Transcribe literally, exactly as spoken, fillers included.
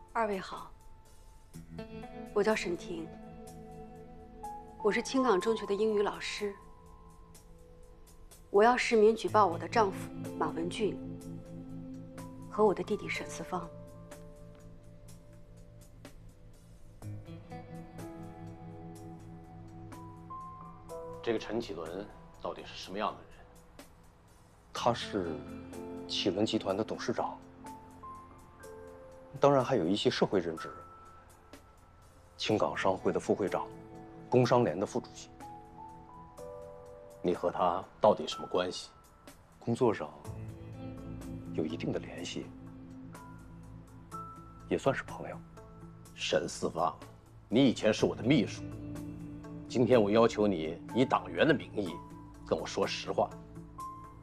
二位好，我叫沈婷，我是青港中学的英语老师。我要实名举报我的丈夫马文俊和我的弟弟沈四方。 这个陈启伦到底是什么样的人？ 他是启伦集团的董事长，当然还有一些社会任职。青港商会的副会长，工商联的副主席。 你和他到底什么关系？ 工作上有一定的联系，也算是朋友。 沈四方，你以前是我的秘书，今天我要求你以党员的名义跟我说实话。